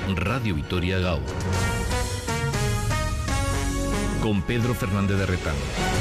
Radio Vitoria Gaur. Con Pedro Fernández de Retán.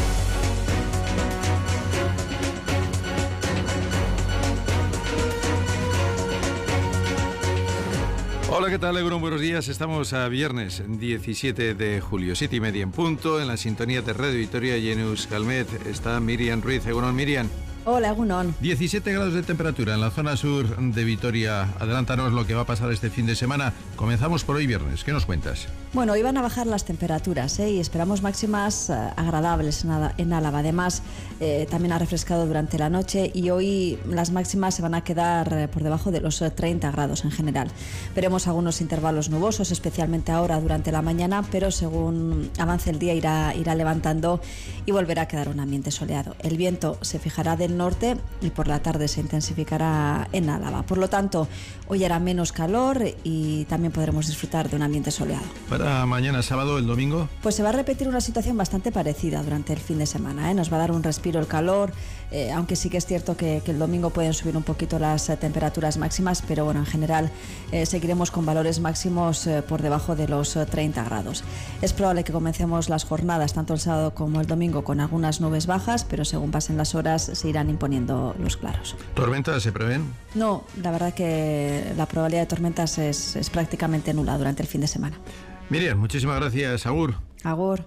Hola, ¿qutal, Egunon? Buenos días. Estamos a viernes 17 de julio, 7:30 en punto. En la sintonía de Radio Vitoria y en Euskalmet está Miriam Ruiz. Egunon, Miriam. Hola, Egunon. 17 grados de temperatura en la zona sur de Vitoria. Adelántanos lo que va a pasar este fin de semana. Comenzamos por hoy viernes. ¿Qué nos cuentas? Bueno, hoy van a bajar las temperaturas y esperamos máximas agradables en Álava. Además, también ha refrescado durante la noche y hoy las máximas se van a quedar por debajo de los 30 grados en general. Veremos algunos intervalos nubosos, especialmente ahora durante la mañana, pero según avance el día irá levantando y volverá a quedar un ambiente soleado. El viento se fijará del norte y por la tarde se intensificará en Álava. Por lo tanto, hoy hará menos calor y también podremos disfrutar de un ambiente soleado. Para mañana sábado, el domingo. Pues se va a repetir una situación bastante parecida durante el fin de semana. Nos va a dar un respiro el calor, aunque sí que es cierto que el domingo pueden subir un poquito las temperaturas máximas, pero bueno, en general seguiremos con valores máximos por debajo de los 30 grados. Es probable que comencemos las jornadas, tanto el sábado como el domingo, con algunas nubes bajas, pero según pasen las horas se irán imponiendo los claros. ¿Tormentas se prevén? No, la verdad que la probabilidad de tormentas es prácticamente nula durante el fin de semana. Miriam, muchísimas gracias. Agur. Agur.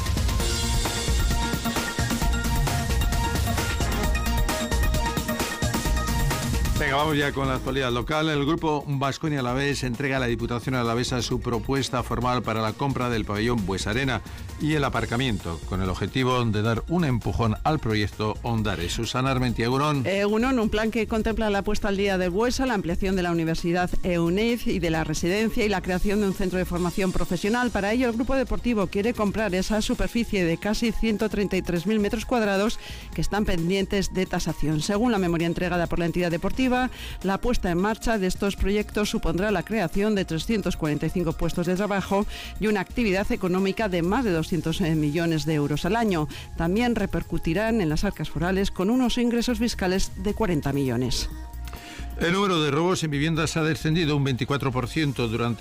Venga, vamos ya con la actualidad local. El grupo Baskonia Alavés entrega a la Diputación Alavesa su propuesta formal para la compra del pabellón Buesarena y el aparcamiento, con el objetivo de dar un empujón al proyecto Ondare. Susana Armenti, Egunon. Egunon, un plan que contempla la puesta al día del Buesa, la ampliación de la Universidad EUNEID y de la residencia y la creación de un centro de formación profesional. Para ello, el grupo deportivo quiere comprar esa superficie de casi 133.000 metros cuadrados que están pendientes de tasación. Según la memoria entregada por la entidad deportiva, la puesta en marcha de estos proyectos supondrá la creación de 345 puestos de trabajo y una actividad económica de más de 200 millones de euros al año. También repercutirán en las arcas forales con unos ingresos fiscales de 40 millones. El número de robos en viviendas ha descendido un 24% durante